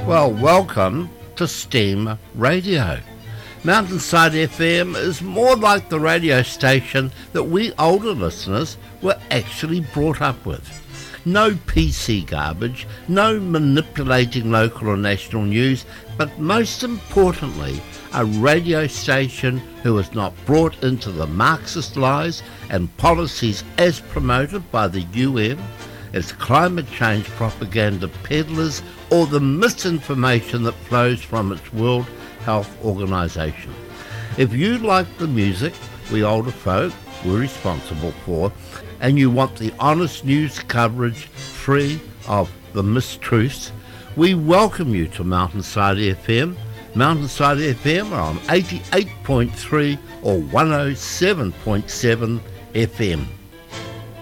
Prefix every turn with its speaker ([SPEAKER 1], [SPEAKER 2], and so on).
[SPEAKER 1] Well, welcome to STEAM Radio. Mountainside FM is more like the radio station that we older listeners were actually brought up with. No PC garbage, no manipulating local or national news, but most importantly, a radio station who is not brought into the Marxist lies and policies as promoted by the UN, its climate change propaganda peddlers, or the misinformation that flows from its World Health Organization. If you like the music we older folk were responsible for, and you want the honest news coverage free of the mistruths, we welcome you to Mountainside FM. Mountainside FM are on 88.3 or 107.7 FM.